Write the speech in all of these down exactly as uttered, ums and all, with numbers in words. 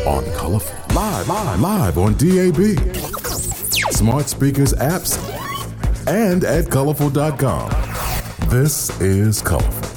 on Colorful. Live, live, live on D A B, smart speakers, apps, and at colorful dot com. This is Colorful.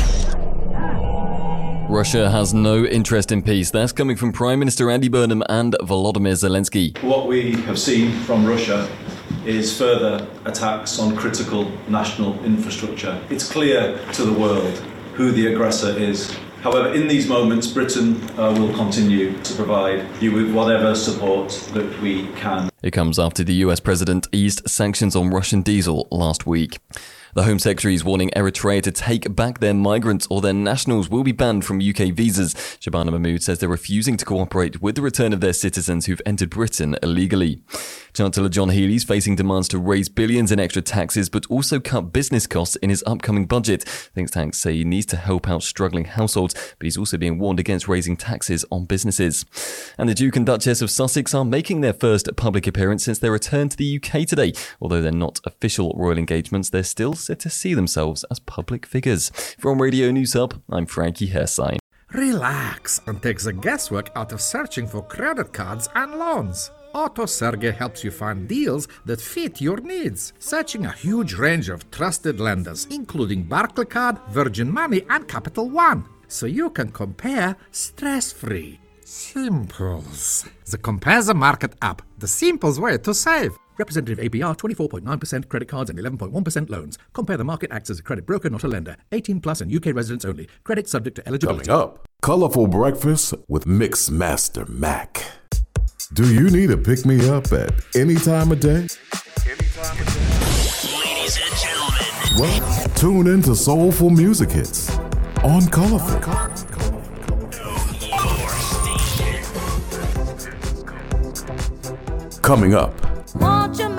Russia has no interest in peace. That's coming from Prime Minister Andy Burnham and Volodymyr Zelensky. What we have seen from Russia is further attacks on critical national infrastructure. It's clear to the world who the aggressor is. However, in these moments, Britain uh, will continue to provide you with whatever support that we can. It comes after the U S president eased sanctions on Russian diesel last week. The Home Secretary is warning Eritrea to take back their migrants or their nationals will be banned from U K visas. Shabana Mahmood says they're refusing to cooperate with the return of their citizens who've entered Britain illegally. Chancellor John Healey's facing demands to raise billions in extra taxes but also cut business costs in his upcoming budget. Think tanks say he needs to help out struggling households, but he's also being warned against raising taxes on businesses. And the Duke and Duchess of Sussex are making their first public appearance since their return to the U K today. Although they're not official royal engagements, they're still set to see themselves as public figures. From Radio News Hub, I'm Frankie Hersign. Relax and take the guesswork out of searching for credit cards and loans. AutoSerge helps you find deals that fit your needs, searching a huge range of trusted lenders, including Barclaycard, Virgin Money, and Capital One, so you can compare stress-free. Simples. The Compare the Market app, the simplest way to save. Representative A P R twenty-four point nine percent credit cards and eleven point one percent loans. Compare the Market acts as a credit broker, not a lender. eighteen plus and U K residents only. Credit subject to eligibility. Coming up, Colorful Breakfast with Mix Master Mac. Do you need a pick-me-up at any time of day? Ladies and gentlemen. Well, tune in to Soulful Music Hits on Colorful. Coming up. Want your